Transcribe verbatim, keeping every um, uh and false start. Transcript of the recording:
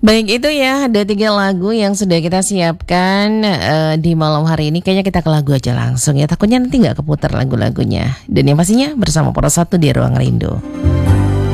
Baik, itu ya ada tiga lagu yang sudah kita siapkan eh, di malam hari ini. Kayaknya kita ke lagu aja langsung ya. Takutnya nanti nggak keputar lagu-lagunya. Dan yang pastinya bersama Poro Satu di Ruang Rindu.